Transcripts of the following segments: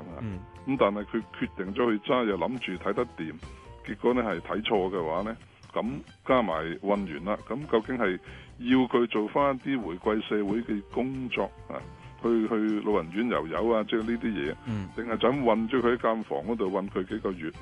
咁但係佢決定咗去揸，又諗住睇得掂，結果呢係睇錯嘅話呢，咁加埋混完啦，咁究竟係要佢做翻一啲回歸社會嘅工作啊？去老人院又有啊，即係呢啲嘢，定係就咁韞咗佢喺間房嗰度韞佢幾個月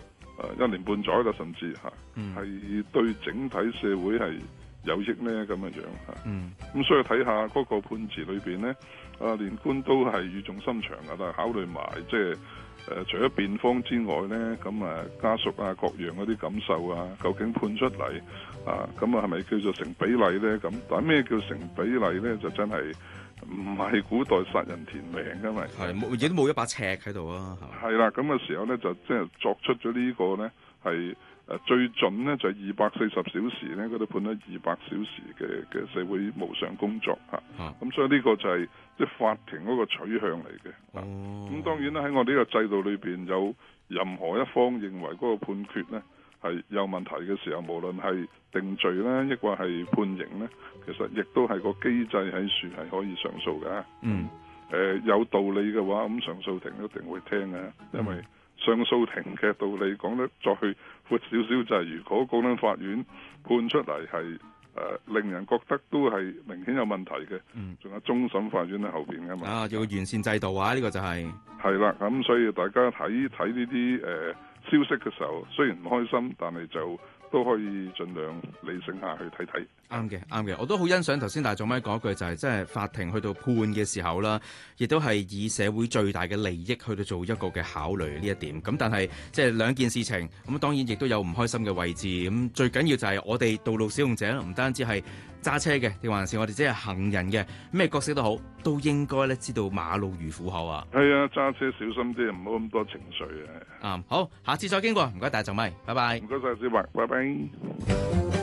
1年半載啦，甚至係對整體社會係有益呢咁嘅樣咁所以睇下嗰個判詞裏邊呢，連官都係語重心長噶啦，考慮埋即係除咗辯方之外呢，咁家屬啊各樣嗰啲感受啊，究竟判出嚟咁係咪叫做成比例呢？咁但係咩叫成比例呢？就真係唔係古代殺人填命㗎嘛， 亦都冇一把尺喺度啊。 係啦，咁嘅時候呢，就即係作出咗呢個呢，係最盡呢，就係240小時呢，嗰度判咗200小時嘅社會無償工作咁所以呢個就係即係法庭嗰個取向嚟嘅。咁當然啦，喺我哋呢個制度裏邊，有任何一方認為嗰個判決呢係有問題嘅時候，無論係定罪啦，抑或係判刑呢，其實亦都係個機制喺處係可以上訴嘅。有道理嘅話，咁上訴庭一定會聽嘅，因為上訴庭嘅道理講得再闊少少，就係如果高等法院判出嚟係令人覺得都係明顯有問題嘅，仲有終審法院喺後邊㗎嘛。 要完善制度啊！呢個就係啦，咁所以大家睇呢啲消息嘅時候，雖然唔開心，但係就都可以盡量理性下去睇睇。 啱嘅，我都好欣賞頭先大總咪講一句，就係即係法庭去到判嘅時候啦，亦都係以社會最大嘅利益去到做一個嘅考慮呢一點。咁但係即係兩件事情，咁當然亦都有唔開心嘅位置。咁最緊要就係我哋道路使用者，唔單止係揸車嘅，定還是我哋即係行人嘅，咩角色都好，都應該咧知道馬路如虎口啊。 係啊，揸車小心啲，唔好咁多情緒啊。 好，下次再經過，唔該大總咪，拜拜。 唔該晒小白，拜拜。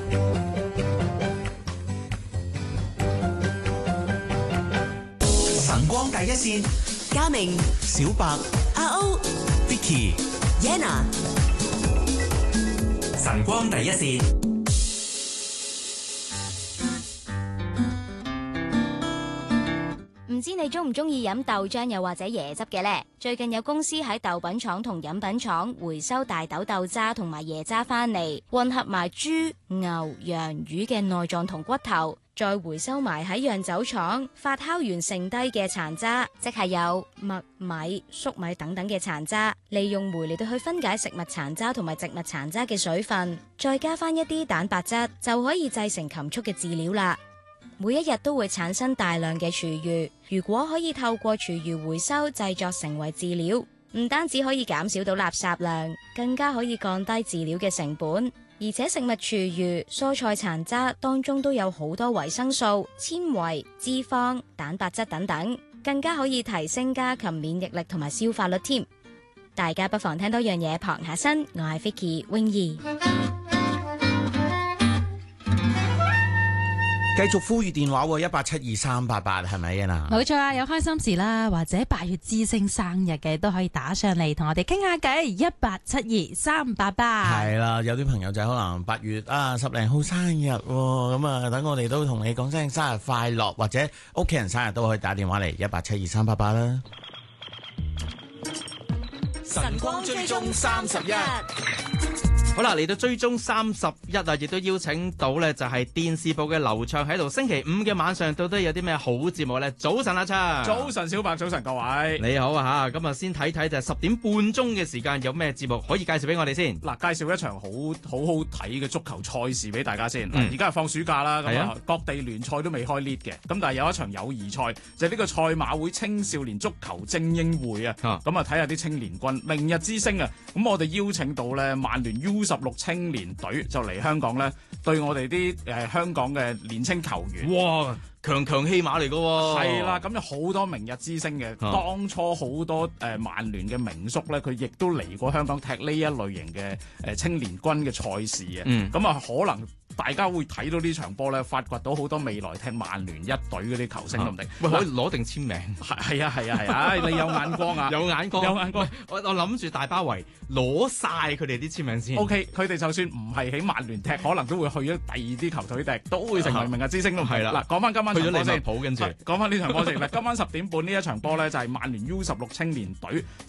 晨光第一線， 嘉明、 小白、 阿歐、 Vicky、 Yana。 晨光第一線。 唔知你中唔中意飲豆漿又或者椰汁嘅呢？最近有公司喺豆品廠同飲品廠回收大豆豆渣同埋椰渣返嚟，混合埋豬、牛、羊、魚嘅內臟同骨頭，再回收埋喺釀酒廠發酵完剩低嘅殘渣，即係有麥米、粟米等等嘅殘渣，利用煤嚟到去分解食物殘渣同埋植物殘渣嘅水分，再加返一啲蛋白質，就可以製成禽畜嘅飼料啦。每一日都會產生大量嘅廚餘，如果可以透過廚餘回收製作成為飼料，唔單止可以減少到垃圾量，更加可以降低飼料嘅成本。而且食物廚餘、蔬菜殘渣當中都有好多維生素、纖維、脂肪、蛋白質等等，更加可以提升家禽免疫力同埋消化率添。大家不妨聽多樣嘢傍下身。我係 Vicky 泳兒。 繼續呼籲電話1872388係咪啊？ 冇錯啊，有開心事啦，或者8月之星生日嘅都可以打上嚟同我哋傾下偈，1872388。 係啦，有啲朋友仔可能8月10零號生日，咁等我哋都同你講聲生日快樂，或者屋企人生日都可以打電話嚟1872388啦。 晨光追蹤31。 好啦，嚟到追蹤31啊，亦都邀請到呢就係電視部嘅劉暢喺度。星期5嘅晚上到底有啲咩好節目呢？早晨阿暢， 早晨小白，早晨各位， 你好啊吓。咁啊先睇睇就係10點半鐘嘅時間有咩節目可以介紹俾我哋先。 嗱，介紹一場好睇嘅足球賽事俾大家先。而家係放暑假啦，咁各地聯賽都未開 league 嘅，咁但係有一場友誼賽，就係呢個賽馬會青少年足球精英會啊。咁啊睇下啲青年軍明日之星啊。咁我哋邀請到咧曼聯 U16 青年隊就嚟香港咧，對我哋啲香港嘅年青球員， 哇，強戲馬嚟噶喎。 係啦，咁有好多明日之星嘅。當初好多曼聯嘅名宿咧，佢亦都嚟過香港踢呢一類型嘅青年軍嘅賽事啊。咁啊可能大家會睇到呢場波咧，發掘到好多未來踢曼聯一隊嗰啲球星都唔定。 喂，可以攞定簽名。 係啊，你有眼光啊！ 有眼光。我諗住大包圍攞晒佢哋啲簽名先。 OK， 佢哋就算唔係喺曼聯踢，可能都會去咗第二啲球隊踢，都會成為明日之星都唔定。係啦，嗱，講翻今晚去咗利物浦，跟住講翻呢場波先。嗱，今晚10點半呢一場波咧，就係曼聯 U16 青年隊